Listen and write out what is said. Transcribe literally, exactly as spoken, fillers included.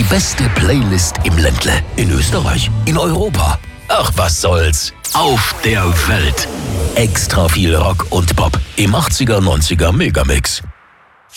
beste Playlist im Ländle. In Österreich, in Europa. Ach, was soll's. Auf der Welt. Extra viel Rock und Pop im achtziger, neunziger Megamix.